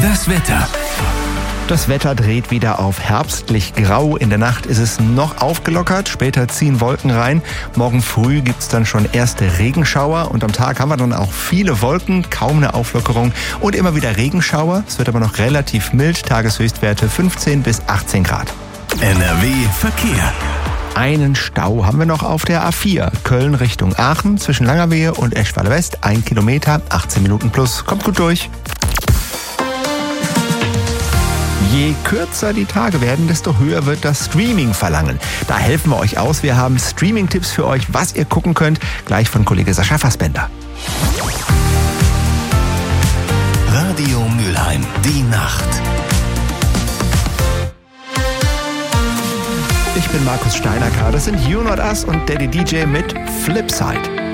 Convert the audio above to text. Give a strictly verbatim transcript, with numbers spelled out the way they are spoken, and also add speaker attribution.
Speaker 1: Das Wetter.
Speaker 2: Das Wetter dreht wieder auf herbstlich grau. In der Nacht ist es noch aufgelockert. Später ziehen Wolken rein. Morgen früh gibt's dann schon erste Regenschauer. Und am Tag haben wir dann auch viele Wolken, kaum eine Auflockerung und immer wieder Regenschauer. Es wird aber noch relativ mild. Tageshöchstwerte fünfzehn bis achtzehn Grad.
Speaker 1: N R W Verkehr.
Speaker 2: Einen Stau haben wir noch auf der A vier. Köln Richtung Aachen zwischen Langerwehe und Eschweiler West. Ein Kilometer, achtzehn Minuten plus. Kommt gut durch. Je kürzer die Tage werden, desto höher wird das Streaming-Verlangen. Da helfen wir euch aus. Wir haben Streaming-Tipps für euch, was ihr gucken könnt. Gleich von Kollege Sascha Fassbender.
Speaker 1: Radio Mülheim, die Nacht.
Speaker 2: Ich bin Markus Steinacker. Das sind You Not Us und Daddy D J mit Flipside.